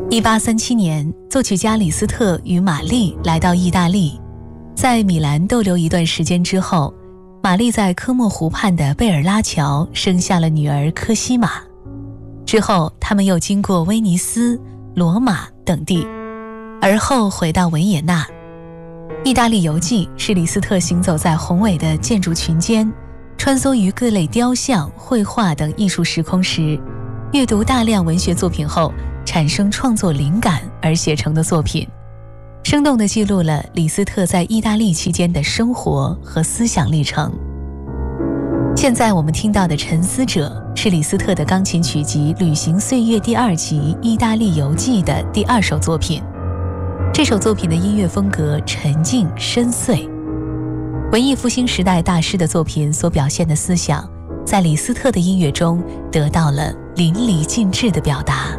1837年，作曲家李斯特与玛丽来到意大利，在米兰逗留一段时间之后，玛丽在科莫湖畔的贝尔拉桥生下了女儿科西玛。之后他们又经过威尼斯、罗马等地，而后回到维也纳。意大利游记是李斯特行走在宏伟的建筑群间，穿梭于各类雕像、绘画等艺术时空时，阅读大量文学作品后产生创作灵感而写成的作品，生动地记录了李斯特在意大利期间的生活和思想历程。现在我们听到的《沉思者》是李斯特的钢琴曲集《旅行岁月》第2集《意大利游记》的第2首作品。这首作品的音乐风格沉静深邃，文艺复兴时代大师的作品所表现的思想，在李斯特的音乐中得到了淋漓尽致的表达。